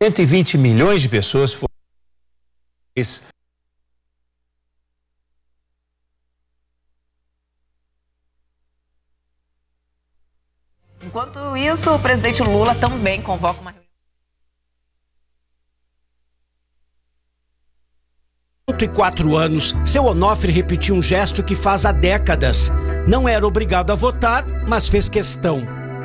120 milhões de pessoas foram... Enquanto isso, o presidente Lula também convoca uma reunião. 104 anos, seu Onofre repetiu um gesto que faz há décadas. Não era obrigado a votar, mas fez questão.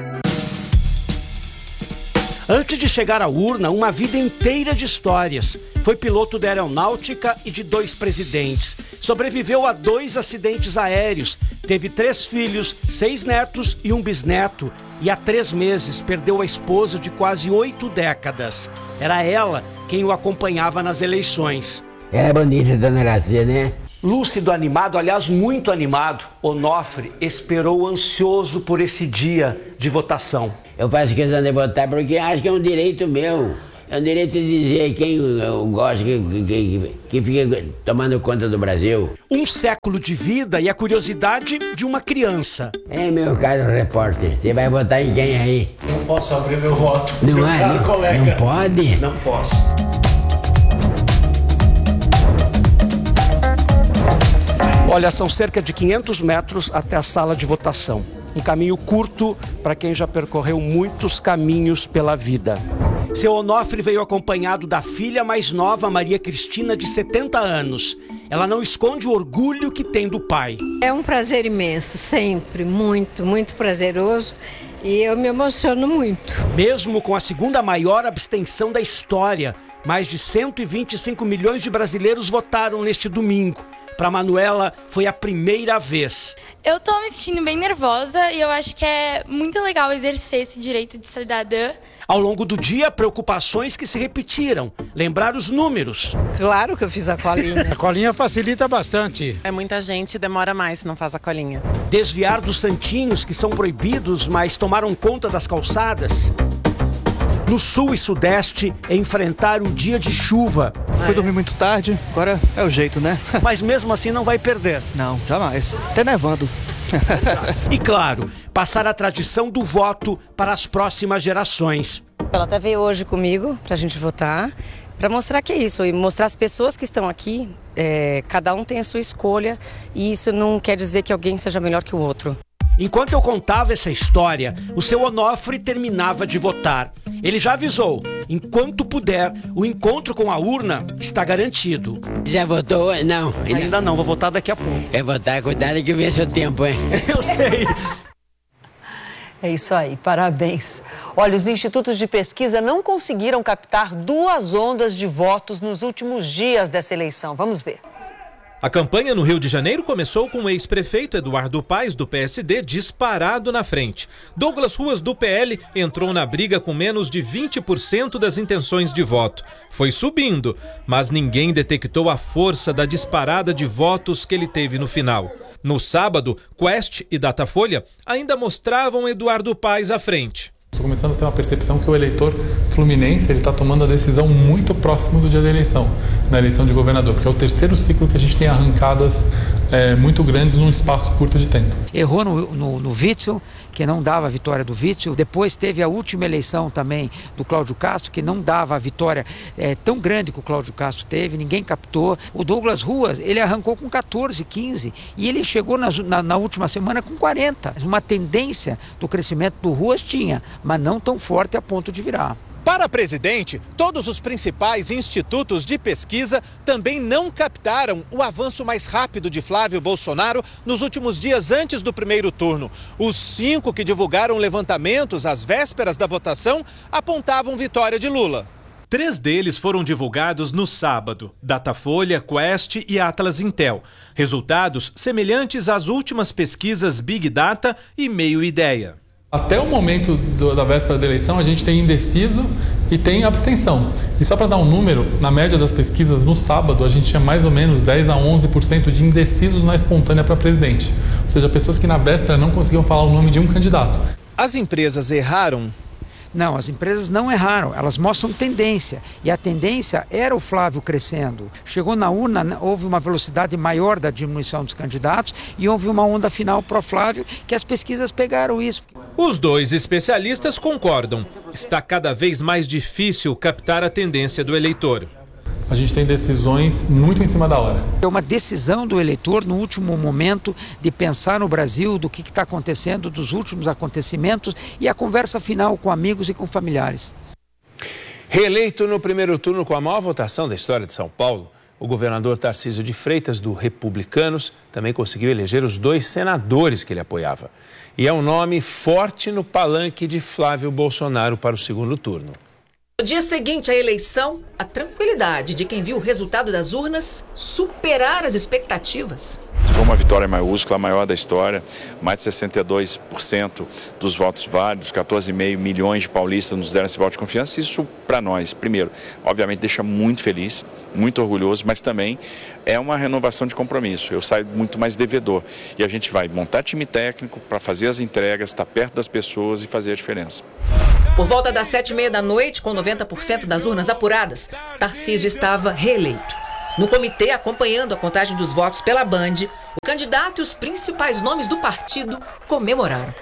Antes de chegar à urna, uma vida inteira de histórias. Foi piloto da aeronáutica e de 2 presidentes. Sobreviveu a 2 acidentes aéreos. Teve 3 filhos, 6 netos e um bisneto. E há 3 meses perdeu a esposa de quase 8 décadas. Era ela quem o acompanhava nas eleições. Era bonita, dona Iraci, né? Lúcido, animado, aliás, muito animado, Onofre esperou ansioso por esse dia de votação. Eu faço questão de votar porque acho que é um direito meu. É um direito de dizer quem eu gosto, que fica tomando conta do Brasil. Um século de vida e a curiosidade de uma criança. É, meu caro repórter, você vai votar em quem aí? Não posso abrir meu voto. Não meu é? caro colega. Não pode? Não posso. Olha, são cerca de 500 metros até a sala de votação. Um caminho curto para quem já percorreu muitos caminhos pela vida. Seu Onofre veio acompanhado da filha mais nova, Maria Cristina, de 70 anos. Ela não esconde o orgulho que tem do pai. É um prazer imenso, sempre, muito, muito prazeroso. E eu me emociono muito. Mesmo com a segunda maior abstenção da história, mais de 125 milhões de brasileiros votaram neste domingo. Para Manuela, foi a primeira vez. Eu tô me sentindo bem nervosa e eu acho que é muito legal exercer esse direito de cidadã. Ao longo do dia, preocupações que se repetiram. Lembrar os números. Claro que eu fiz a colinha. A colinha facilita bastante. É muita gente, demora mais se não faz a colinha. Desviar dos santinhos, que são proibidos, mas tomaram conta das calçadas. No sul e sudeste, enfrentar o dia de chuva. Foi dormir muito tarde, agora é o jeito, né? Mas mesmo assim não vai perder. Não, jamais. Até nevando. E claro, passar a tradição do voto para as próximas gerações. Ela até veio hoje comigo pra gente votar, para mostrar que é isso, e mostrar as pessoas que estão aqui, cada um tem a sua escolha, e isso não quer dizer que alguém seja melhor que o outro. Enquanto eu contava essa história, o seu Onofre terminava de votar. Ele já avisou, enquanto puder, o encontro com a urna está garantido. Já votou? Não. Ainda não, vou votar daqui a pouco. É votar, cuidado que vence o tempo, hein? Eu sei. É isso aí, parabéns. Olha, os institutos de pesquisa não conseguiram captar 2 ondas de votos nos últimos dias dessa eleição. Vamos ver. A campanha no Rio de Janeiro começou com o ex-prefeito Eduardo Paes, do PSD, disparado na frente. Douglas Ruas, do PL, entrou na briga com menos de 20% das intenções de voto. Foi subindo, mas ninguém detectou a força da disparada de votos que ele teve no final. No sábado, Quest e Datafolha ainda mostravam Eduardo Paes à frente. Estou começando a ter uma percepção que o eleitor fluminense está tomando a decisão muito próximo do dia da eleição, na eleição de governador, porque é o 3º ciclo que a gente tem arrancadas muito grandes num espaço curto de tempo. Errou no Witzel, que não dava a vitória do Witzel. Depois teve a última eleição também do Cláudio Castro, que não dava a vitória tão grande que o Cláudio Castro teve, ninguém captou. O Douglas Ruas, ele arrancou com 14, 15 e ele chegou na última semana com 40. Uma tendência do crescimento do Ruas tinha, mas não tão forte a ponto de virar. Para presidente, todos os principais institutos de pesquisa também não captaram o avanço mais rápido de Flávio Bolsonaro nos últimos dias antes do primeiro turno. Os 5 que divulgaram levantamentos às vésperas da votação apontavam vitória de Lula. 3 deles foram divulgados no sábado: Datafolha, Quest e Atlas Intel. Resultados semelhantes às últimas pesquisas Big Data e Meio Ideia. Até o momento da véspera da eleição, a gente tem indeciso e tem abstenção. E só para dar um número, na média das pesquisas, no sábado, a gente tinha mais ou menos 10 a 11% de indecisos na espontânea para presidente. Ou seja, pessoas que na véspera não conseguiam falar o nome de um candidato. As empresas erraram? Não, as empresas não erraram, elas mostram tendência. E a tendência era o Flávio crescendo. Chegou na urna, houve uma velocidade maior da diminuição dos candidatos e houve uma onda final pro Flávio, que as pesquisas pegaram isso. Os 2 especialistas concordam. está cada vez mais difícil captar a tendência do eleitor. A gente tem decisões muito em cima da hora. É uma decisão do eleitor no último momento de pensar no Brasil, do que está acontecendo, dos últimos acontecimentos e a conversa final com amigos e com familiares. Reeleito no primeiro turno com a maior votação da história de São Paulo, o governador Tarcísio de Freitas, do Republicanos, também conseguiu eleger os 2 senadores que ele apoiava. E é um nome forte no palanque de Flávio Bolsonaro para o segundo turno. No dia seguinte à eleição, a tranquilidade de quem viu o resultado das urnas superar as expectativas. Foi uma vitória maiúscula, a maior da história, mais de 62% dos votos válidos, 14,5 milhões de paulistas nos deram esse voto de confiança. Isso, para nós, primeiro, obviamente deixa muito feliz, muito orgulhoso, mas também é uma renovação de compromisso. Eu saio muito mais devedor e a gente vai montar time técnico para fazer as entregas, estar perto das pessoas e fazer a diferença. Por volta das 7h30 da noite, com 90% das urnas apuradas, Tarcísio estava reeleito. No comitê, acompanhando a contagem dos votos pela Band, o candidato e os principais nomes do partido comemoraram.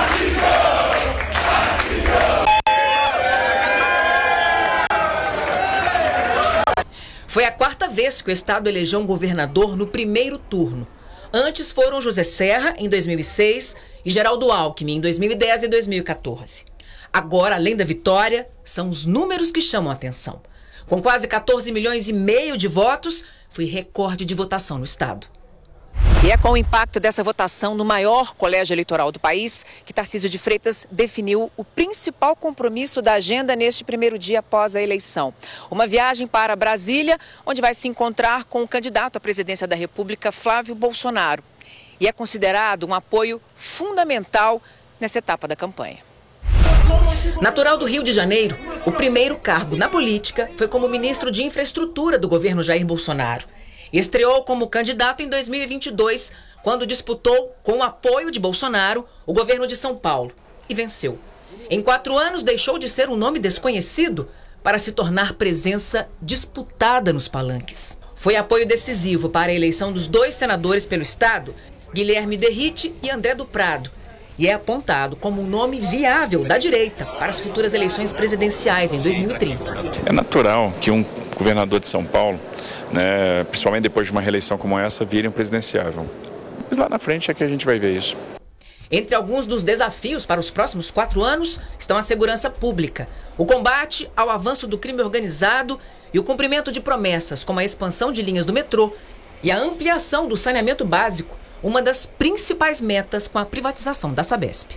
Foi a 4ª vez que o estado elegeu um governador no primeiro turno. Antes foram José Serra, em 2006, e Geraldo Alckmin, em 2010 e 2014. Agora, além da vitória, são os números que chamam a atenção. Com quase 14,5 milhões de votos, foi recorde de votação no estado. E é com o impacto dessa votação no maior colégio eleitoral do país que Tarcísio de Freitas definiu o principal compromisso da agenda neste primeiro dia após a eleição. Uma viagem para Brasília, onde vai se encontrar com o candidato à presidência da República, Flávio Bolsonaro. E é considerado um apoio fundamental nessa etapa da campanha. Natural do Rio de Janeiro, o primeiro cargo na política foi como ministro de Infraestrutura do governo Jair Bolsonaro. Estreou como candidato em 2022, quando disputou, com o apoio de Bolsonaro, o governo de São Paulo, e venceu. Em 4 anos, deixou de ser um nome desconhecido para se tornar presença disputada nos palanques. Foi apoio decisivo para a eleição dos 2 senadores pelo estado, Guilherme Derrite e André do Prado, e é apontado como um nome viável da direita para as futuras eleições presidenciais em 2030. É natural que um governador de São Paulo, principalmente depois de uma reeleição como essa, vire um presidenciável. Mas lá na frente é que a gente vai ver isso. Entre alguns dos desafios para os próximos 4 anos estão a segurança pública, o combate ao avanço do crime organizado e o cumprimento de promessas como a expansão de linhas do metrô e a ampliação do saneamento básico, uma das principais metas com a privatização da Sabesp.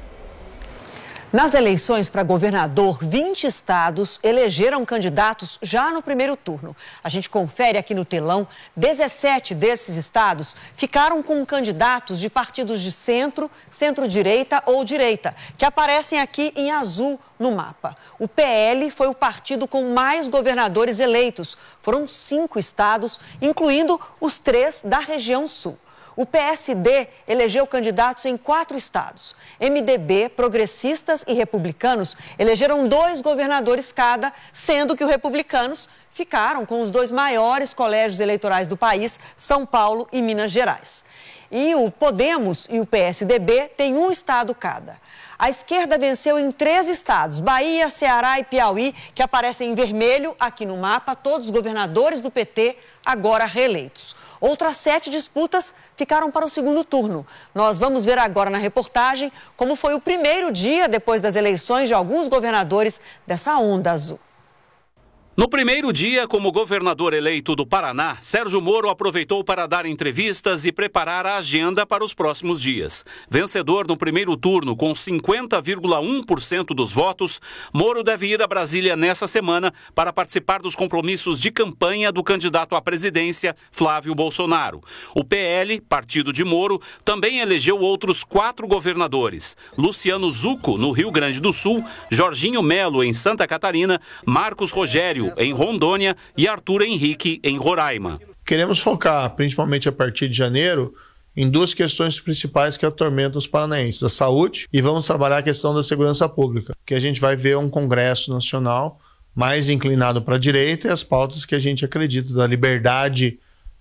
Nas eleições para governador, 20 estados elegeram candidatos já no primeiro turno. A gente confere aqui no telão, 17 desses estados ficaram com candidatos de partidos de centro, centro-direita ou direita, que aparecem aqui em azul no mapa. O PL foi o partido com mais governadores eleitos. Foram 5 estados, incluindo os 3 da região sul. O PSD elegeu candidatos em 4 estados. MDB, progressistas e republicanos elegeram 2 governadores cada, sendo que os republicanos ficaram com os 2 maiores colégios eleitorais do país, São Paulo e Minas Gerais. E o Podemos e o PSDB têm 1 estado cada. A esquerda venceu em 3 estados, Bahia, Ceará e Piauí, que aparecem em vermelho aqui no mapa, todos os governadores do PT agora reeleitos. Outras 7 disputas ficaram para o segundo turno. Nós vamos ver agora na reportagem como foi o primeiro dia depois das eleições de alguns governadores dessa onda azul. No primeiro dia, como governador eleito do Paraná, Sérgio Moro aproveitou para dar entrevistas e preparar a agenda para os próximos dias. Vencedor no primeiro turno com 50,1% dos votos, Moro deve ir a Brasília nessa semana para participar dos compromissos de campanha do candidato à presidência, Flávio Bolsonaro. O PL, partido de Moro, também elegeu outros 4 governadores. Luciano Zucco, no Rio Grande do Sul, Jorginho Melo, em Santa Catarina, Marcos Rogério, em Rondônia, e Arthur Henrique, em Roraima. Queremos focar, principalmente a partir de janeiro, em 2 questões principais que atormentam os paranaenses: a saúde, e vamos trabalhar a questão da segurança pública, que a gente vai ver um Congresso Nacional mais inclinado para a direita e as pautas que a gente acredita da liberdade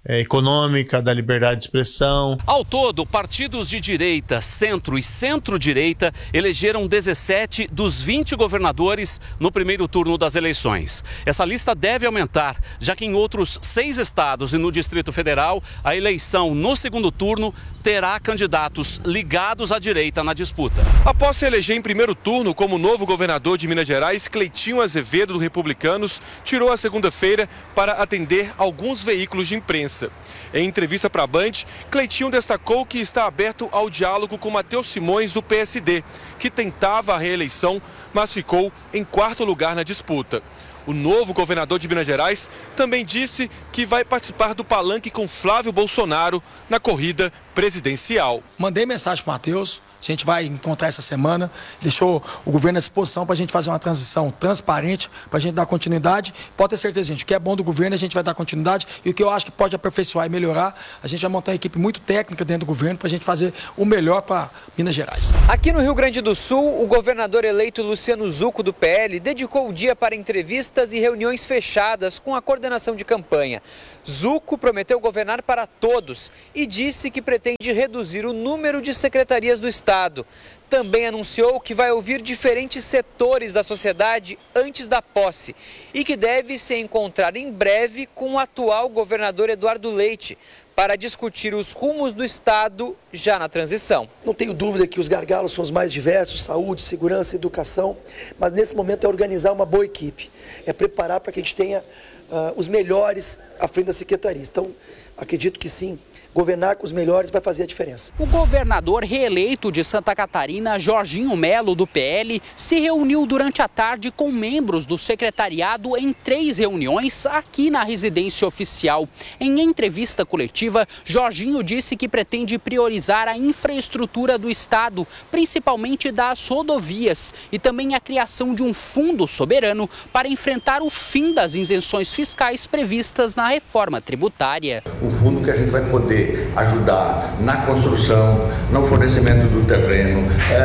econômica, da liberdade de expressão. Ao todo, partidos de direita, centro e centro-direita elegeram 17 dos 20 governadores no primeiro turno das eleições. Essa lista deve aumentar, já que em outros 6 estados e no Distrito Federal, a eleição no segundo turno terá candidatos ligados à direita na disputa. Após se eleger em primeiro turno como novo governador de Minas Gerais, Cleitinho Azevedo, do Republicanos, tirou a segunda-feira para atender alguns veículos de imprensa. Em entrevista para a Band, Cleitinho destacou que está aberto ao diálogo com Matheus Simões, do PSD, que tentava a reeleição, mas ficou em 4º lugar na disputa. O novo governador de Minas Gerais também disse que vai participar do palanque com Flávio Bolsonaro na corrida presidencial. Mandei mensagem para o Matheus, a gente vai encontrar essa semana, deixou o governo à disposição para a gente fazer uma transição transparente, para a gente dar continuidade. Pode ter certeza, gente, o que é bom do governo a gente vai dar continuidade e o que eu acho que pode aperfeiçoar e melhorar, a gente vai montar uma equipe muito técnica dentro do governo para a gente fazer o melhor para Minas Gerais. Aqui no Rio Grande do Sul, o governador eleito Luciano Zucco, do PL, dedicou o dia para entrevistas e reuniões fechadas com a coordenação de campanha. Zucco prometeu governar para todos e disse que pretende reduzir o número de secretarias do Estado. Também anunciou que vai ouvir diferentes setores da sociedade antes da posse e que deve se encontrar em breve com o atual governador Eduardo Leite para discutir os rumos do Estado já na transição. Não tenho dúvida que os gargalos são os mais diversos, saúde, segurança, educação, mas nesse momento é organizar uma boa equipe, é preparar para que a gente tenha os melhores à frente da secretaria. Então, acredito que sim, governar com os melhores vai fazer a diferença. O governador reeleito de Santa Catarina, Jorginho Melo, do PL, se reuniu durante a tarde com membros do secretariado em 3 reuniões aqui na residência oficial. Em entrevista coletiva, Jorginho disse que pretende priorizar a infraestrutura do Estado, principalmente das rodovias, e também a criação de um fundo soberano para enfrentar o fim das isenções fiscais previstas na reforma tributária. Um fundo que a gente vai poder ajudar na construção, no fornecimento do terreno,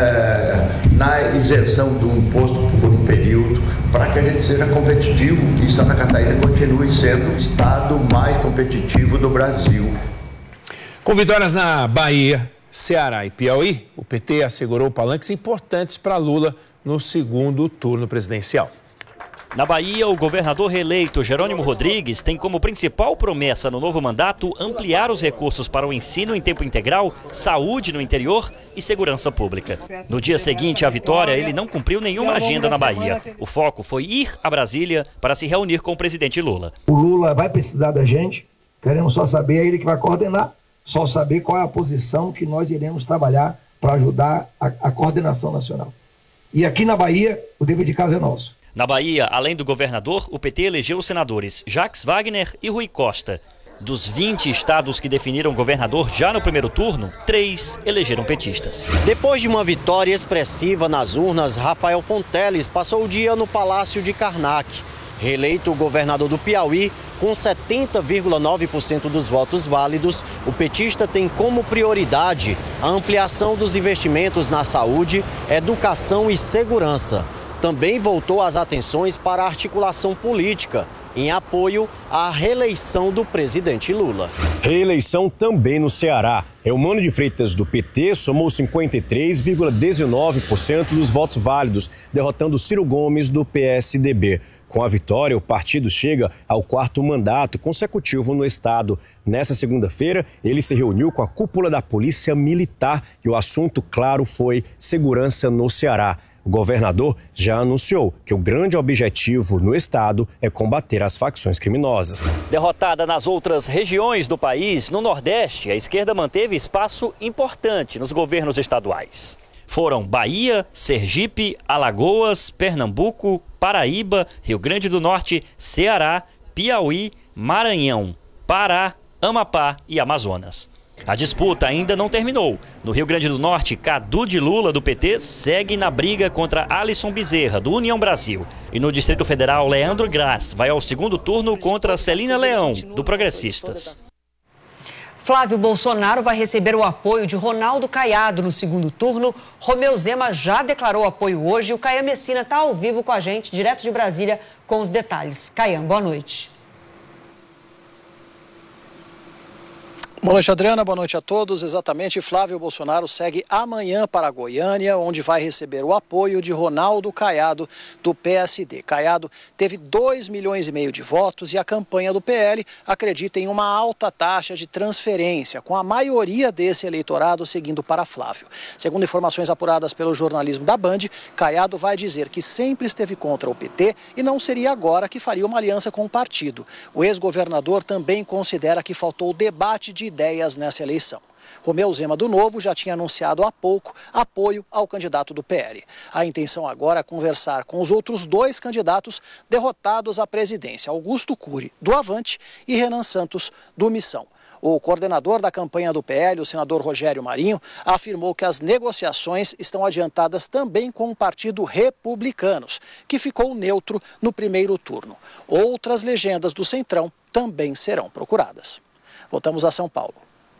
na isenção do imposto por um período, para que a gente seja competitivo e Santa Catarina continue sendo o estado mais competitivo do Brasil. Com vitórias na Bahia, Ceará e Piauí, o PT assegurou palanques importantes para Lula no segundo turno presidencial. Na Bahia, o governador reeleito Jerônimo Rodrigues tem como principal promessa no novo mandato ampliar os recursos para o ensino em tempo integral, saúde no interior e segurança pública. No dia seguinte à vitória, ele não cumpriu nenhuma agenda na Bahia. O foco foi ir a Brasília para se reunir com o presidente Lula. O Lula vai precisar da gente, queremos só saber, é ele que vai coordenar, só saber qual é a posição que nós iremos trabalhar para ajudar a coordenação nacional. E aqui na Bahia, o dever de casa é nosso. Na Bahia, além do governador, o PT elegeu os senadores Jacques Wagner e Rui Costa. Dos 20 estados que definiram governador já no primeiro turno, 3 elegeram petistas. Depois de uma vitória expressiva nas urnas, Rafael Fonteles passou o dia no Palácio de Karnak. Reeleito governador do Piauí, com 70,9% dos votos válidos, o petista tem como prioridade a ampliação dos investimentos na saúde, educação e segurança. Também voltou as atenções para a articulação política, em apoio à reeleição do presidente Lula. Reeleição também no Ceará. Eumano de Freitas, do PT, somou 53,19% dos votos válidos, derrotando Ciro Gomes, do PSDB. Com a vitória, o partido chega ao 4º mandato consecutivo no estado. Nessa segunda-feira, ele se reuniu com a cúpula da Polícia Militar e o assunto, claro, foi segurança no Ceará. O governador já anunciou que o grande objetivo no estado é combater as facções criminosas. Derrotada nas outras regiões do país, no Nordeste, a esquerda manteve espaço importante nos governos estaduais. Foram Bahia, Sergipe, Alagoas, Pernambuco, Paraíba, Rio Grande do Norte, Ceará, Piauí, Maranhão, Pará, Amapá e Amazonas. A disputa ainda não terminou. No Rio Grande do Norte, Cadu de Lula, do PT, segue na briga contra Alisson Bezerra, do União Brasil. E no Distrito Federal, Leandro Graz vai ao segundo turno contra Celina Leão, do Progressistas. Flávio Bolsonaro vai receber o apoio de Ronaldo Caiado no segundo turno. Romeu Zema já declarou apoio hoje e o Caian Messina está ao vivo com a gente, direto de Brasília, com os detalhes. Caian, boa noite. Boa noite, Adriana. Boa noite a todos. Exatamente, Flávio Bolsonaro segue amanhã para Goiânia, onde vai receber o apoio de Ronaldo Caiado, do PSD. Caiado teve 2,5 milhões de votos e a campanha do PL acredita em uma alta taxa de transferência, com a maioria desse eleitorado seguindo para Flávio. Segundo informações apuradas pelo jornalismo da Band, Caiado vai dizer que sempre esteve contra o PT e não seria agora que faria uma aliança com o partido. O ex-governador também considera que faltou debate de ideias nessa eleição. Romeu Zema do Novo já tinha anunciado há pouco apoio ao candidato do PL. A intenção agora é conversar com os outros 2 candidatos derrotados à presidência, Augusto Cury, do Avante, e Renan Santos, do Missão. O coordenador da campanha do PL, o senador Rogério Marinho, afirmou que as negociações estão adiantadas também com o Partido Republicanos, que ficou neutro no primeiro turno. Outras legendas do Centrão também serão procuradas. Voltamos a São Paulo.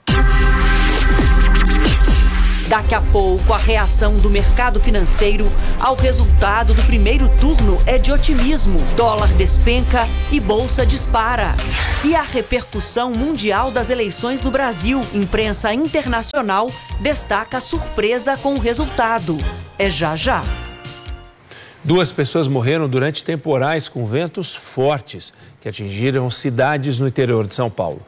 Daqui a pouco, a reação do mercado financeiro ao resultado do primeiro turno é de otimismo. Dólar despenca e bolsa dispara. E a repercussão mundial das eleições no Brasil. Imprensa internacional destaca a surpresa com o resultado. É já já. 2 pessoas morreram durante temporais com ventos fortes que atingiram cidades no interior de São Paulo.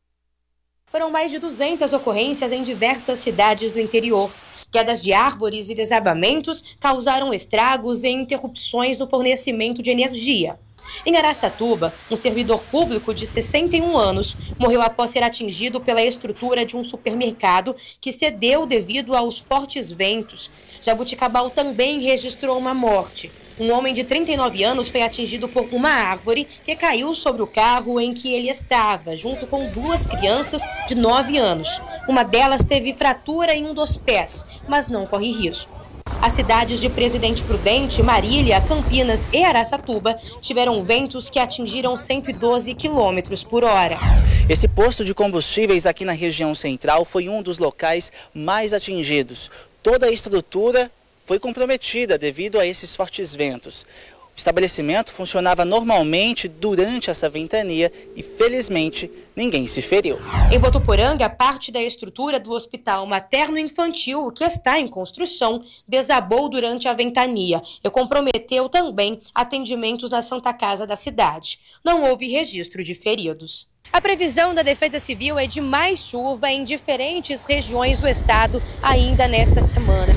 Foram mais de 200 ocorrências em diversas cidades do interior. Quedas de árvores e desabamentos causaram estragos e interrupções no fornecimento de energia. Em Araçatuba, um servidor público de 61 anos morreu após ser atingido pela estrutura de um supermercado que cedeu devido aos fortes ventos. Jabuticabal também registrou uma morte. Um homem de 39 anos foi atingido por uma árvore que caiu sobre o carro em que ele estava, junto com 2 crianças de 9 anos. Uma delas teve fratura em um dos pés, mas não corre risco. As cidades de Presidente Prudente, Marília, Campinas e Araçatuba tiveram ventos que atingiram 112 km por hora. Esse posto de combustíveis aqui na região central foi um dos locais mais atingidos. Toda a estrutura foi comprometida devido a esses fortes ventos. O estabelecimento funcionava normalmente durante essa ventania e, felizmente, ninguém se feriu. Em Votuporanga, parte da estrutura do Hospital Materno-Infantil, que está em construção, desabou durante a ventania e comprometeu também atendimentos na Santa Casa da cidade. Não houve registro de feridos. A previsão da Defesa Civil é de mais chuva em diferentes regiões do estado ainda nesta semana.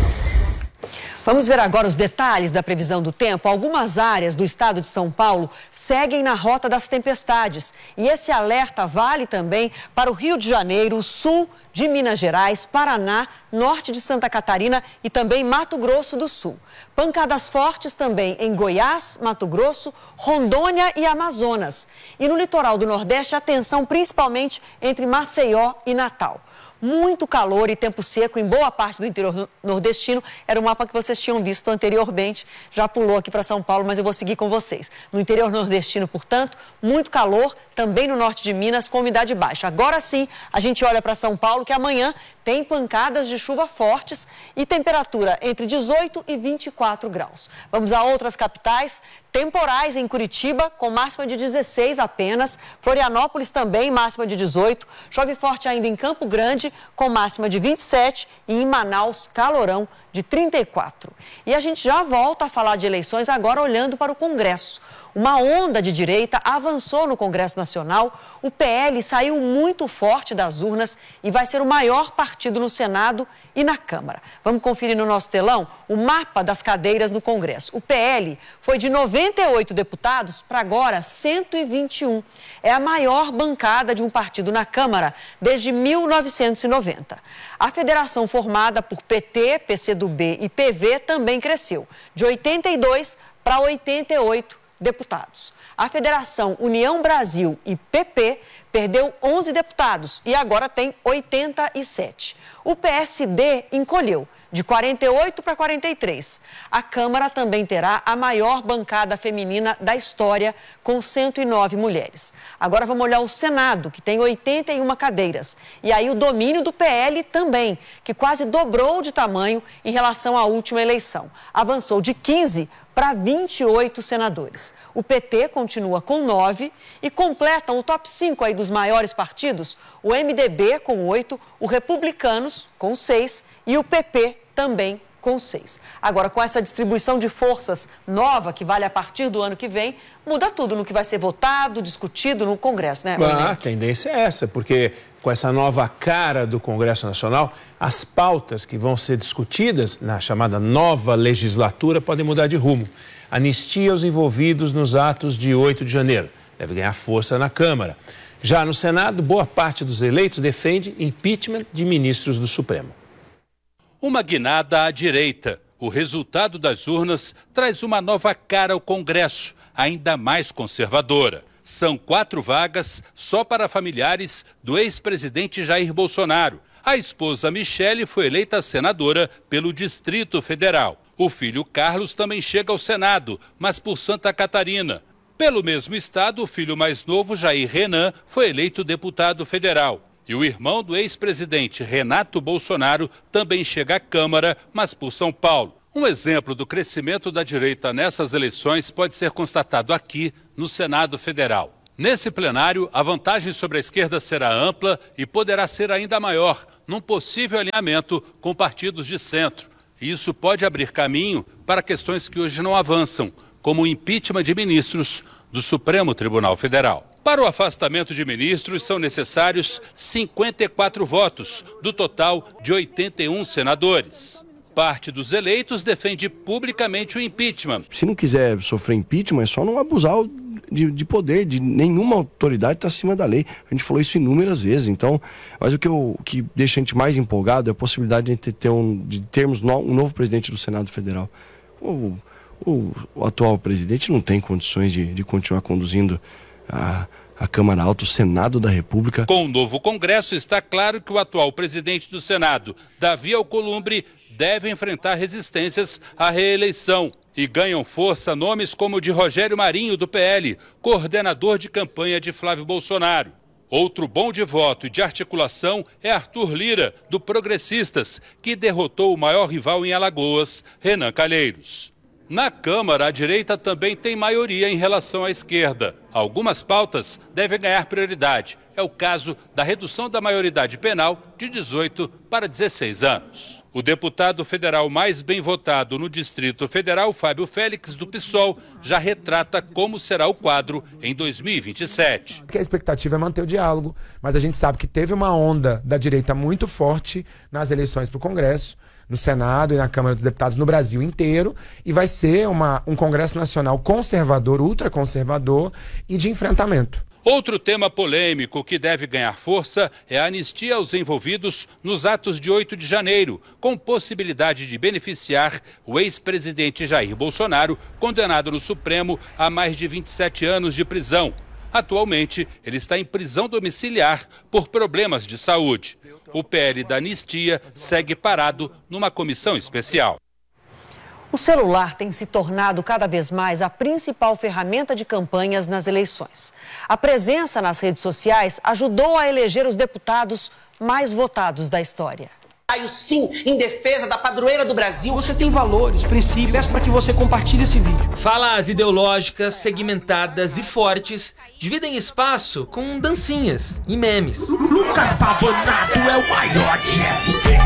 Vamos ver agora os detalhes da previsão do tempo. Algumas áreas do estado de São Paulo seguem na rota das tempestades. E esse alerta vale também para o Rio de Janeiro, sul de Minas Gerais, Paraná, norte de Santa Catarina e também Mato Grosso do Sul. Pancadas fortes também em Goiás, Mato Grosso, Rondônia e Amazonas. E no litoral do Nordeste, atenção principalmente entre Maceió e Natal. Muito calor e tempo seco em boa parte do interior nordestino. Era o mapa que vocês tinham visto anteriormente. Já pulou aqui para São Paulo, mas eu vou seguir com vocês. No interior nordestino, portanto, muito calor, também no norte de Minas, com umidade baixa. Agora sim, a gente olha para São Paulo, que amanhã tem pancadas de chuva fortes e temperatura entre 18 e 24 graus. Vamos a outras capitais. Temporais em Curitiba, com máxima de 16 apenas. Florianópolis também, máxima de 18. Chove forte ainda em Campo Grande, com máxima de 27. E em Manaus, calorão de 34. E a gente já volta a falar de eleições agora olhando para o Congresso. Uma onda de direita avançou no Congresso Nacional. O PL saiu muito forte das urnas e vai ser o maior partido no Senado e na Câmara. Vamos conferir no nosso telão o mapa das cadeiras no Congresso. O PL foi de 98 deputados para agora 121. É a maior bancada de um partido na Câmara desde 1990. A federação formada por PT, PCdoB e PV também cresceu, de 82 para 88 deputados. A Federação União Brasil e PP perdeu 11 deputados e agora tem 87. O PSD encolheu de 48 para 43. A Câmara também terá a maior bancada feminina da história, com 109 mulheres. Agora vamos olhar o Senado, que tem 81 cadeiras. E aí o domínio do PL também, que quase dobrou de tamanho em relação à última eleição. Avançou de 15 para 28 senadores. O PT continua com 9 e completam o top 5 aí dos maiores partidos, o MDB com 8, o Republicanos com 6 e o PP também com 6. Agora, com essa distribuição de forças nova, que vale a partir do ano que vem, muda tudo no que vai ser votado, discutido no Congresso, né? A tendência é essa, porque com essa nova cara do Congresso Nacional, as pautas que vão ser discutidas na chamada nova legislatura podem mudar de rumo. Anistia aos envolvidos nos atos de 8 de janeiro. Deve ganhar força na Câmara. Já no Senado, boa parte dos eleitos defende impeachment de ministros do Supremo. Uma guinada à direita. O resultado das urnas traz uma nova cara ao Congresso, ainda mais conservadora. São 4 vagas só para familiares do ex-presidente Jair Bolsonaro. A esposa Michele foi eleita senadora pelo Distrito Federal. O filho Carlos também chega ao Senado, mas por Santa Catarina. Pelo mesmo estado, o filho mais novo, Jair Renan, foi eleito deputado federal. E o irmão do ex-presidente Renato Bolsonaro também chega à Câmara, mas por São Paulo. Um exemplo do crescimento da direita nessas eleições pode ser constatado aqui no Senado Federal. Nesse plenário, a vantagem sobre a esquerda será ampla e poderá ser ainda maior num possível alinhamento com partidos de centro. E isso pode abrir caminho para questões que hoje não avançam, como o impeachment de ministros do Supremo Tribunal Federal. Para o afastamento de ministros, são necessários 54 votos, do total de 81 senadores. Parte dos eleitos defende publicamente o impeachment. Se não quiser sofrer impeachment, é só não abusar de poder, de nenhuma autoridade está acima da lei. A gente falou isso inúmeras vezes. Então, mas o que deixa a gente mais empolgado é a possibilidade de termos um novo presidente do Senado Federal. O atual presidente não tem condições de continuar conduzindo a Câmara Alta, o Senado da República. Com o novo Congresso, está claro que o atual presidente do Senado, Davi Alcolumbre, deve enfrentar resistências à reeleição. E ganham força nomes como o de Rogério Marinho, do PL, coordenador de campanha de Flávio Bolsonaro. Outro bom de voto e de articulação é Arthur Lira, do Progressistas, que derrotou o maior rival em Alagoas, Renan Calheiros. Na Câmara, a direita também tem maioria em relação à esquerda. Algumas pautas devem ganhar prioridade. É o caso da redução da maioridade penal de 18 para 16 anos. O deputado federal mais bem votado no Distrito Federal, Fábio Félix, do PSOL, já retrata como será o quadro em 2027. A expectativa é manter o diálogo, mas a gente sabe que teve uma onda da direita muito forte nas eleições para o Congresso, no Senado e na Câmara dos Deputados no Brasil inteiro, e vai ser um Congresso Nacional conservador, ultraconservador e de enfrentamento. Outro tema polêmico que deve ganhar força é a anistia aos envolvidos nos atos de 8 de janeiro, com possibilidade de beneficiar o ex-presidente Jair Bolsonaro, condenado no Supremo a mais de 27 anos de prisão. Atualmente, ele está em prisão domiciliar por problemas de saúde. O PL da anistia segue parado numa comissão especial. O celular tem se tornado cada vez mais a principal ferramenta de campanhas nas eleições. A presença nas redes sociais ajudou a eleger os deputados mais votados da história. Sim, em defesa da padroeira do Brasil. Você tem valores, princípios, peço para que você compartilhe esse vídeo. Falas ideológicas, segmentadas e fortes dividem espaço com dancinhas e memes. Lucas Pavanato é o maior de SP.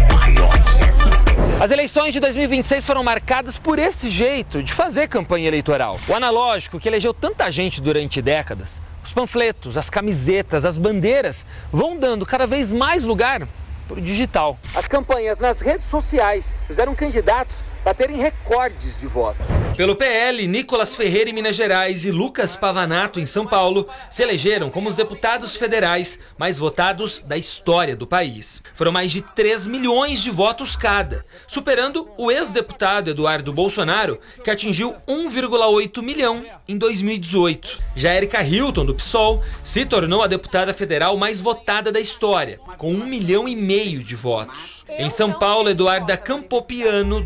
As eleições de 2026 foram marcadas por esse jeito de fazer campanha eleitoral. O analógico, que elegeu tanta gente durante décadas, os panfletos, as camisetas, as bandeiras, vão dando cada vez mais lugar para o digital. As campanhas nas redes sociais fizeram candidatos baterem recordes de votos. Pelo PL, Nicolas Ferreira em Minas Gerais e Lucas Pavanato em São Paulo se elegeram como os deputados federais mais votados da história do país. Foram mais de 3 milhões de votos cada, superando o ex-deputado Eduardo Bolsonaro, que atingiu 1,8 milhão em 2018. Já Érica Hilton, do PSOL, se tornou a deputada federal mais votada da história, com 1,5 milhão de votos. Em São Paulo, Eduarda Campopiano, do PL,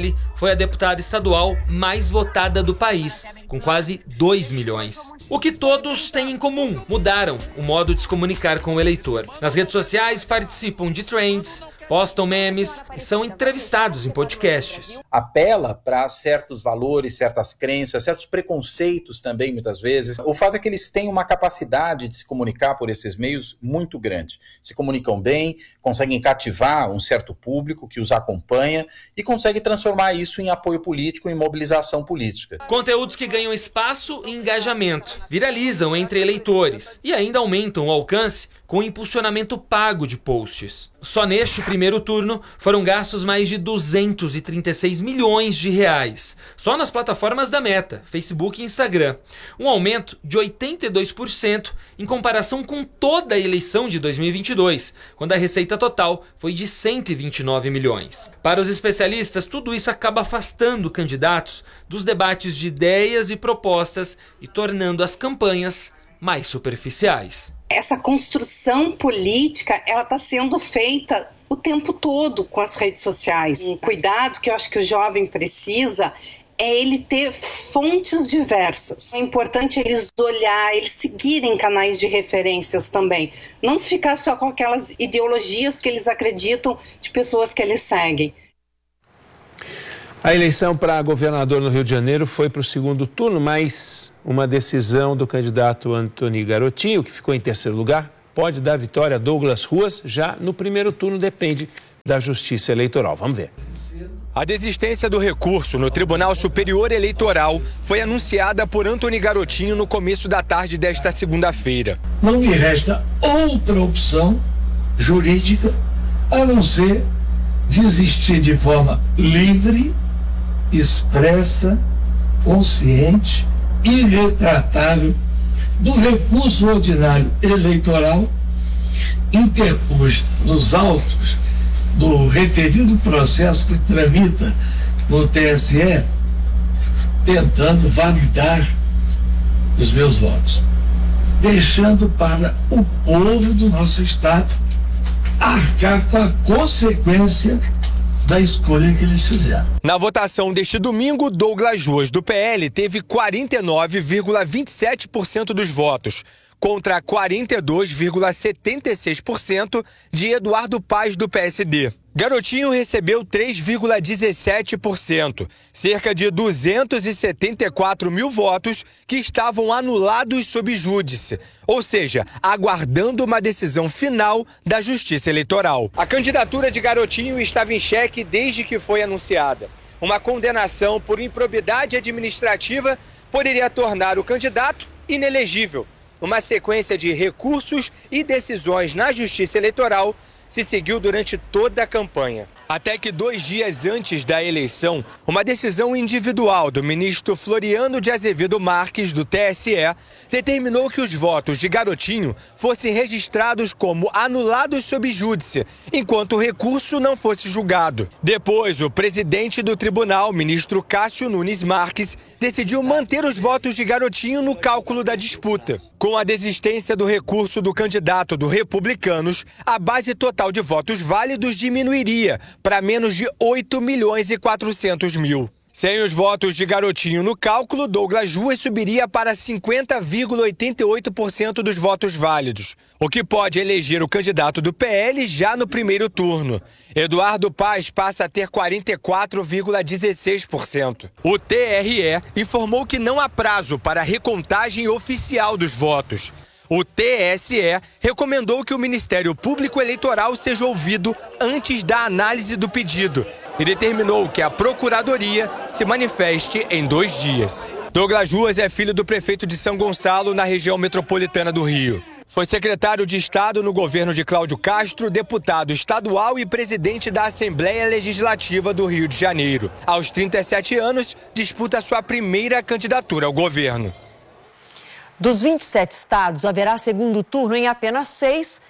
PL foi a deputada estadual mais votada do país, com quase 2 milhões. O que todos têm em comum: mudaram o modo de se comunicar com o eleitor. Nas redes sociais participam de trends, postam memes e são entrevistados em podcasts. Apela para certos valores, certas crenças, certos preconceitos também, muitas vezes. O fato é que eles têm uma capacidade de se comunicar por esses meios muito grande. Se comunicam bem, conseguem cativar um certo público que os acompanha e conseguem transformar isso em apoio político, em mobilização política. Conteúdos que ganham espaço e engajamento, viralizam entre eleitores e ainda aumentam o alcance com o impulsionamento pago de posts. Só neste primeiro turno foram gastos mais de 236 milhões de reais, só nas plataformas da Meta, Facebook e Instagram. Um aumento de 82% em comparação com toda a eleição de 2022, quando a receita total foi de 129 milhões. Para os especialistas, tudo isso acaba afastando candidatos dos debates de ideias e propostas e tornando as campanhas mais superficiais. Essa construção política, ela está sendo feita o tempo todo com as redes sociais. Um cuidado que eu acho que o jovem precisa é ele ter fontes diversas. É importante eles eles seguirem canais de referências também. Não ficar só com aquelas ideologias que eles acreditam de pessoas que eles seguem. A eleição para governador no Rio de Janeiro foi para o segundo turno, mas uma decisão do candidato Antony Garotinho, que ficou em terceiro lugar, pode dar vitória a Douglas Ruas já no primeiro turno, depende da Justiça Eleitoral. Vamos ver. A desistência do recurso no Tribunal Superior Eleitoral foi anunciada por Antony Garotinho no começo da tarde desta segunda-feira. Não me resta outra opção jurídica a não ser desistir de forma livre, expressa, consciente e irretratável do recurso ordinário eleitoral interposto nos autos do referido processo que tramita no TSE, tentando validar os meus votos, deixando para o povo do nosso Estado arcar com a consequência da escolha que eles fizeram. Na votação deste domingo, Douglas Ruas, do PL, teve 49,27% dos votos, contra 42,76% de Eduardo Paes, do PSD. Garotinho recebeu 3,17%, cerca de 274 mil votos que estavam anulados sob júdice, ou seja, aguardando uma decisão final da Justiça Eleitoral. A candidatura de Garotinho estava em xeque desde que foi anunciada. Uma condenação por improbidade administrativa poderia tornar o candidato inelegível. Uma sequência de recursos e decisões na Justiça Eleitoral se seguiu durante toda a campanha. Até que 2 dias antes da eleição, uma decisão individual do ministro Floriano de Azevedo Marques, do TSE, determinou que os votos de Garotinho fossem registrados como anulados sob júdice, enquanto o recurso não fosse julgado. Depois, o presidente do tribunal, ministro Cássio Nunes Marques, decidiu manter os votos de Garotinho no cálculo da disputa. Com a desistência do recurso do candidato do Republicanos, a base total de votos válidos diminuiria para menos de 8.400.000. Sem os votos de Garotinho no cálculo, Douglas Ruas subiria para 50,88% dos votos válidos, o que pode eleger o candidato do PL já no primeiro turno. Eduardo Paes passa a ter 44,16%. O TRE informou que não há prazo para a recontagem oficial dos votos. O TSE recomendou que o Ministério Público Eleitoral seja ouvido antes da análise do pedido e determinou que a Procuradoria se manifeste em 2 dias. Douglas Ruas é filho do prefeito de São Gonçalo, na região metropolitana do Rio. Foi secretário de Estado no governo de Cláudio Castro, deputado estadual e presidente da Assembleia Legislativa do Rio de Janeiro. Aos 37 anos, disputa sua primeira candidatura ao governo. Dos 27 estados, haverá segundo turno em apenas 6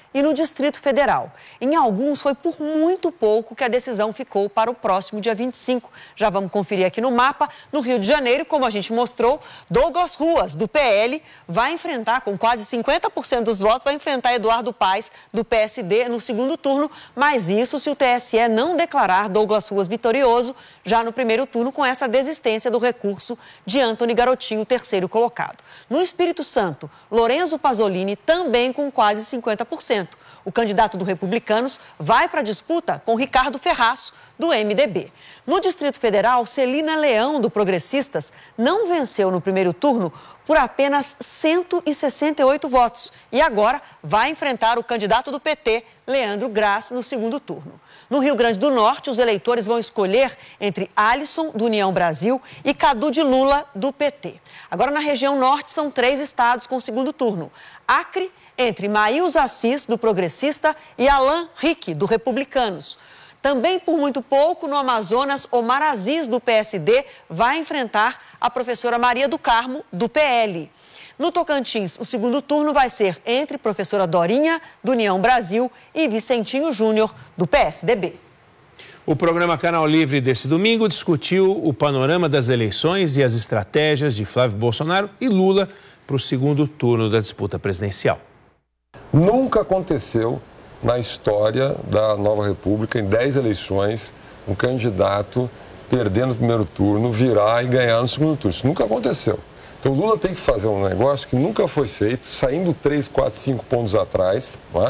e no Distrito Federal. Em alguns foi por muito pouco que a decisão ficou para o próximo dia 25. Já vamos conferir aqui no mapa. No Rio de Janeiro, como a gente mostrou, Douglas Ruas, do PL, vai enfrentar, com quase 50% dos votos, vai enfrentar Eduardo Paes, do PSD, no segundo turno. Mas isso se o TSE não declarar Douglas Ruas vitorioso já no primeiro turno, com essa desistência do recurso de Antony Garotinho, terceiro colocado. No Espírito Santo, Lorenzo Pasolini também com quase 50%. O candidato do Republicanos vai para a disputa com Ricardo Ferraço, do MDB. No Distrito Federal, Celina Leão, do Progressistas, não venceu no primeiro turno por apenas 168 votos e agora vai enfrentar o candidato do PT, Leandro Graz, no segundo turno. No Rio Grande do Norte, os eleitores vão escolher entre Alisson, do União Brasil, e Cadu de Lula, do PT. Agora, na região norte, são 3 estados com segundo turno. Acre, entre Maílson Assis, do Progressista, e Alan Rick, do Republicanos. Também, por muito pouco, no Amazonas, Omar Aziz, do PSD, vai enfrentar a professora Maria do Carmo, do PL. No Tocantins, o segundo turno vai ser entre professora Dorinha, do União Brasil, e Vicentinho Júnior, do PSDB. O programa Canal Livre desse domingo discutiu o panorama das eleições e as estratégias de Flávio Bolsonaro e Lula para o segundo turno da disputa presidencial. Nunca aconteceu na história da Nova República, em 10 eleições, um candidato perdendo o primeiro turno, virar e ganhar no segundo turno. Isso nunca aconteceu. Então, o Lula tem que fazer um negócio que nunca foi feito, saindo 3, 4, 5 pontos atrás, não é?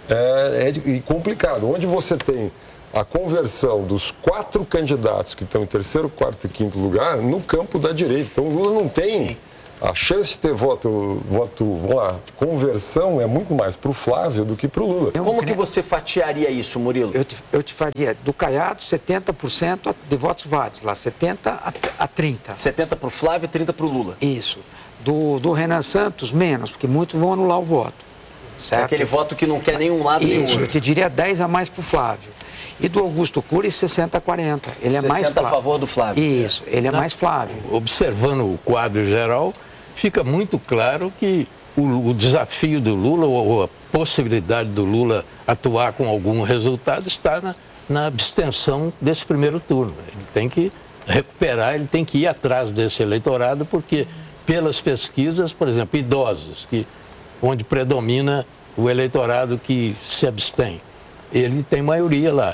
É complicado. Onde você tem a conversão dos 4 candidatos que estão em terceiro, quarto e quinto lugar no campo da direita. Então, o Lula não tem... A chance de ter voto, vamos lá, conversão é muito mais para o Flávio do que para o Lula. Como que você fatiaria isso, Murilo? Eu te faria do Caiado 70% de votos válidos, lá 70 a 30. 70 para o Flávio e 30 para o Lula. Isso. Do Renan Santos, menos, porque muitos vão anular o voto. Certo? É aquele voto que não quer nenhum lado nem outro. Eu te diria 10 a mais para o Flávio. E do Augusto Cury, 60 a 40. Ele é mais Flávio. 60 a favor do Flávio. Isso, ele é mais Flávio. Observando o quadro geral, fica muito claro que o desafio do Lula, ou a possibilidade do Lula atuar com algum resultado, está na abstenção desse primeiro turno. Ele tem que recuperar, ele tem que ir atrás desse eleitorado, porque pelas pesquisas, por exemplo, idosos, onde predomina o eleitorado que se abstém, ele tem maioria lá.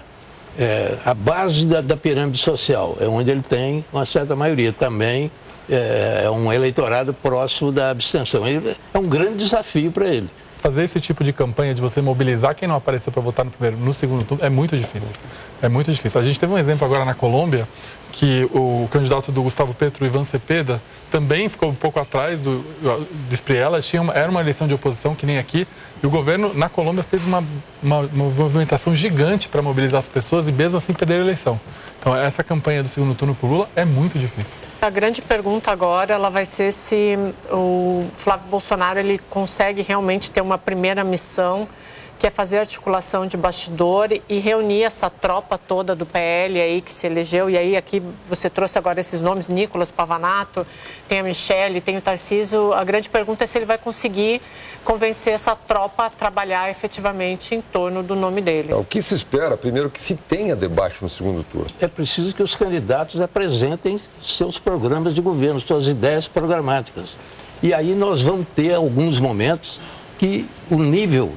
A base da pirâmide social é onde ele tem uma certa maioria. Também é um eleitorado próximo da abstenção. É um grande desafio para ele. Fazer esse tipo de campanha de você mobilizar quem não apareceu para votar no segundo turno é muito difícil. É muito difícil. A gente teve um exemplo agora na Colômbia, que o candidato do Gustavo Petro, Iván Cepeda, também ficou um pouco atrás do Espriella. Era uma eleição de oposição, que nem aqui, e o governo na Colômbia fez uma movimentação gigante para mobilizar as pessoas e mesmo assim perder a eleição. Então, essa campanha do segundo turno para o Lula é muito difícil. A grande pergunta agora ela vai ser se o Flávio Bolsonaro ele consegue realmente ter uma primeira missão, que é fazer articulação de bastidor e reunir essa tropa toda do PL aí que se elegeu. E aí aqui você trouxe agora esses nomes, Nicolas Pavanato, tem a Michele, tem o Tarcísio. A grande pergunta é se ele vai conseguir convencer essa tropa a trabalhar efetivamente em torno do nome dele. O que se espera, primeiro, que se tenha debate no segundo turno. É preciso que os candidatos apresentem seus programas de governo, suas ideias programáticas. E aí nós vamos ter alguns momentos que o nível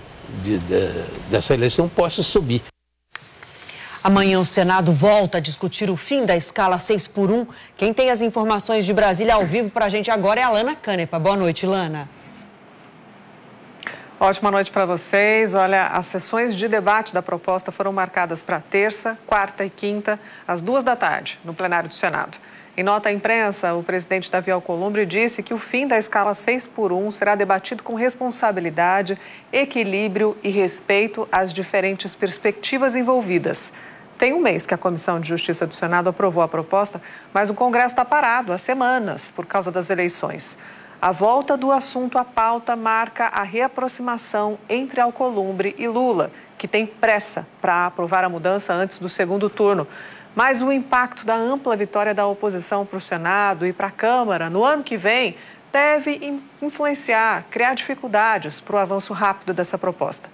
dessa eleição possa subir. Amanhã o Senado volta a discutir o fim da escala 6x1. Quem tem as informações de Brasília ao vivo para a gente agora é a Lana Canepa. Boa noite, Lana. Ótima noite para vocês. Olha, as sessões de debate da proposta foram marcadas para terça, quarta e quinta, às 14h, no plenário do Senado. Em nota à imprensa, o presidente Davi Alcolumbre disse que o fim da escala 6x1 será debatido com responsabilidade, equilíbrio e respeito às diferentes perspectivas envolvidas. Tem um mês que a Comissão de Justiça do Senado aprovou a proposta, mas o Congresso está parado há semanas por causa das eleições. A volta do assunto à pauta marca a reaproximação entre Alcolumbre e Lula, que tem pressa para aprovar a mudança antes do segundo turno. Mas o impacto da ampla vitória da oposição para o Senado e para a Câmara no ano que vem deve influenciar, criar dificuldades para o avanço rápido dessa proposta.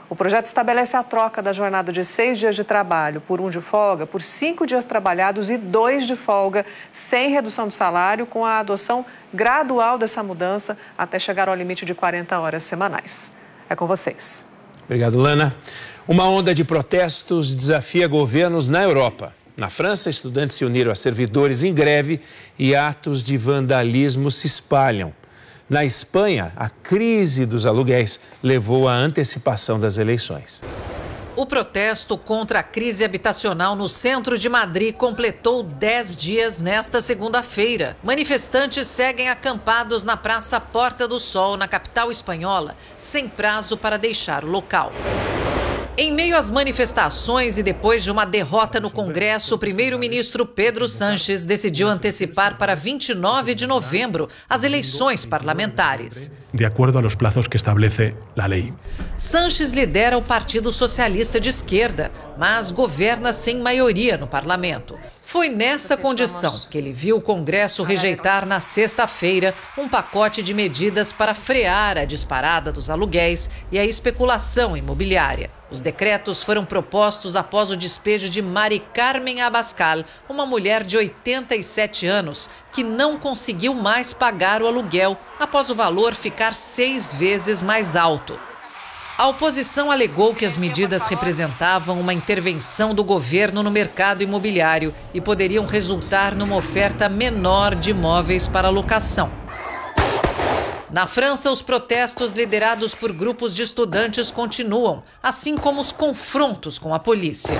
O projeto estabelece a troca da jornada de 6 dias de trabalho por 1 de folga, por 5 dias trabalhados e 2 de folga, sem redução do salário, com a adoção gradual dessa mudança até chegar ao limite de 40 horas semanais. É com vocês. Obrigado, Lana. Uma onda de protestos desafia governos na Europa. Na França, estudantes se uniram a servidores em greve e atos de vandalismo se espalham. Na Espanha, a crise dos aluguéis levou à antecipação das eleições. O protesto contra a crise habitacional no centro de Madrid completou 10 dias nesta segunda-feira. Manifestantes seguem acampados na Praça Porta do Sol, na capital espanhola, sem prazo para deixar o local. Em meio às manifestações e depois de uma derrota no Congresso, o primeiro-ministro Pedro Sánchez decidiu antecipar para 29 de novembro as eleições parlamentares. De acordo aos prazos que estabelece a lei. Sánchez lidera o Partido Socialista de Esquerda, mas governa sem maioria no parlamento. Foi nessa condição que ele viu o Congresso rejeitar na sexta-feira um pacote de medidas para frear a disparada dos aluguéis e a especulação imobiliária. Os decretos foram propostos após o despejo de Mari Carmen Abascal, uma mulher de 87 anos, que não conseguiu mais pagar o aluguel após o valor ficar 6 vezes mais alto. A oposição alegou que as medidas representavam uma intervenção do governo no mercado imobiliário e poderiam resultar numa oferta menor de imóveis para locação. Na França, os protestos liderados por grupos de estudantes continuam, assim como os confrontos com a polícia.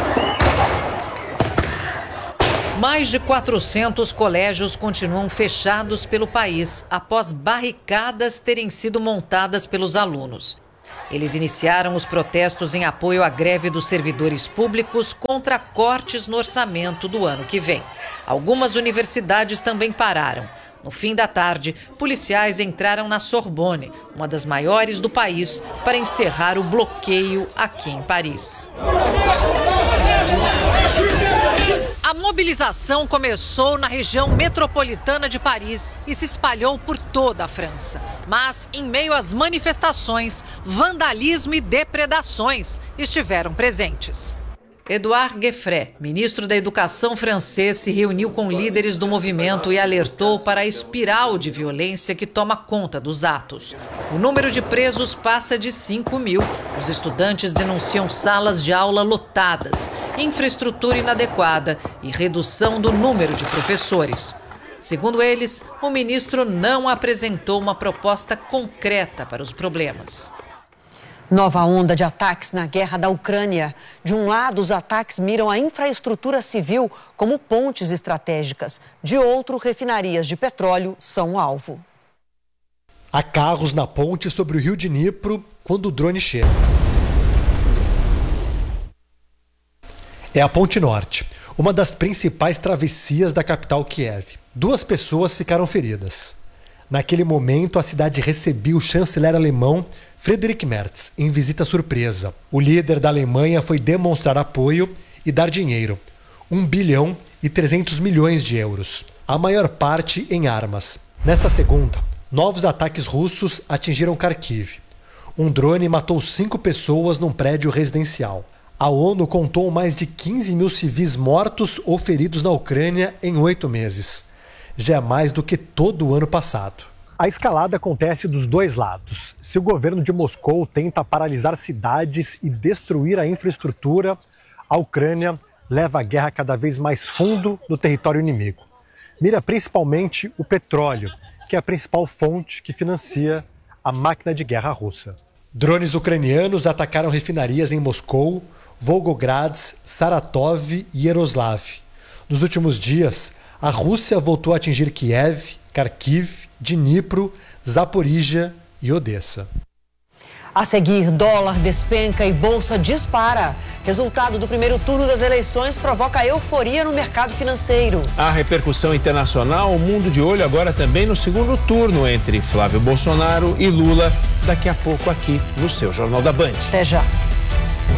Mais de 400 colégios continuam fechados pelo país após barricadas terem sido montadas pelos alunos. Eles iniciaram os protestos em apoio à greve dos servidores públicos contra cortes no orçamento do ano que vem. Algumas universidades também pararam. No fim da tarde, policiais entraram na Sorbonne, uma das maiores do país, para encerrar o bloqueio aqui em Paris. A mobilização começou na região metropolitana de Paris e se espalhou por toda a França. Mas, em meio às manifestações, vandalismo e depredações estiveram presentes. Édouard Gueffret, ministro da Educação francês, se reuniu com líderes do movimento e alertou para a espiral de violência que toma conta dos atos. O número de presos passa de 5.000. Os estudantes denunciam salas de aula lotadas, infraestrutura inadequada e redução do número de professores. Segundo eles, o ministro não apresentou uma proposta concreta para os problemas. Nova onda de ataques na guerra da Ucrânia. De um lado, os ataques miram a infraestrutura civil como pontes estratégicas. De outro, refinarias de petróleo são o alvo. Há carros na ponte sobre o rio Dnipro quando o drone chega. É a Ponte Norte, uma das principais travessias da capital Kiev. 2 pessoas ficaram feridas. Naquele momento, a cidade recebia o chanceler alemão Friedrich Merz em visita surpresa. O líder da Alemanha foi demonstrar apoio e dar dinheiro, 1 bilhão e 300 milhões de euros, a maior parte em armas. Nesta segunda, novos ataques russos atingiram Kharkiv. Um drone matou 5 pessoas num prédio residencial. A ONU contou mais de 15 mil civis mortos ou feridos na Ucrânia em 8 meses. Já é mais do que todo o ano passado. A escalada acontece dos 2 lados. Se o governo de Moscou tenta paralisar cidades e destruir a infraestrutura, a Ucrânia leva a guerra cada vez mais fundo no território inimigo. Mira principalmente o petróleo, que é a principal fonte que financia a máquina de guerra russa. Drones ucranianos atacaram refinarias em Moscou, Volgograd, Saratov e Yaroslav. Nos últimos dias, a Rússia voltou a atingir Kiev, Kharkiv, Dnipro, Zaporizhia e Odessa. A seguir, dólar despenca e bolsa dispara. Resultado do primeiro turno das eleições provoca euforia no mercado financeiro. A repercussão internacional, o mundo de olho agora também no segundo turno entre Flávio Bolsonaro e Lula, daqui a pouco aqui no seu Jornal da Band. Até já.